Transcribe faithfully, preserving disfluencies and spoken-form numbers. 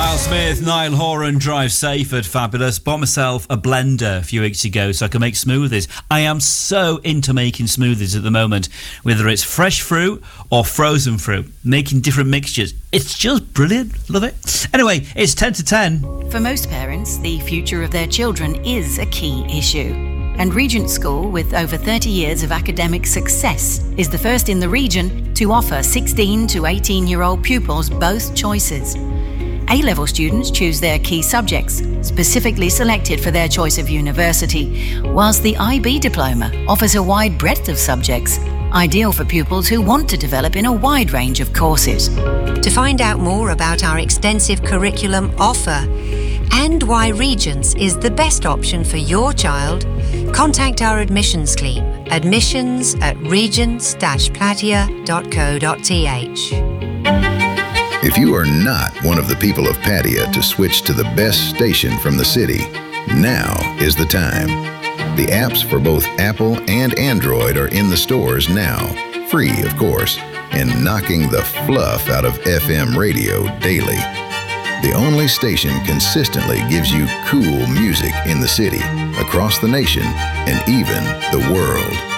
Miles Smith, Niall Horan, Drive Safe at Fabulous. Bought myself a blender a few weeks ago so I can make smoothies. I am so into making smoothies at the moment, whether it's fresh fruit or frozen fruit, making different mixtures. It's just brilliant. Love it. Anyway, it's ten to ten. For most parents, the future of their children is a key issue. And Regent School, with over thirty years of academic success, is the first in the region to offer sixteen to eighteen-year-old pupils both choices. A-level students choose their key subjects, specifically selected for their choice of university, whilst the I B diploma offers a wide breadth of subjects, ideal for pupils who want to develop in a wide range of courses. To find out more about our extensive curriculum offer and why Regents is the best option for your child, contact our admissions team, admissions at regents dash platia dot co dot t h. If you are not one of the people of Patia to switch to the best station from the city, now is the time. The apps for both Apple and Android are in the stores now, free of course, and knocking the fluff out of F M radio daily. The only station consistently gives you cool music in the city, across the nation, and even the world.